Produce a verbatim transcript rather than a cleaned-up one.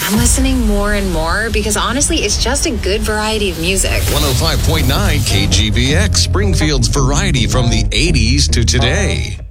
I'm listening more and more because honestly, it's just a good variety of music. one oh five point nine K G B X, Springfield's variety from the eighties to today.